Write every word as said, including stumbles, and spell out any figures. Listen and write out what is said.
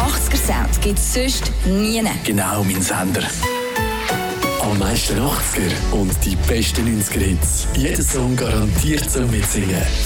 achtziger-Sound gibt es sonst nie. Genau, mein Sender. Am meisten achtziger und die besten neunziger Hits. Jeder Song garantiert zum Mitsingen.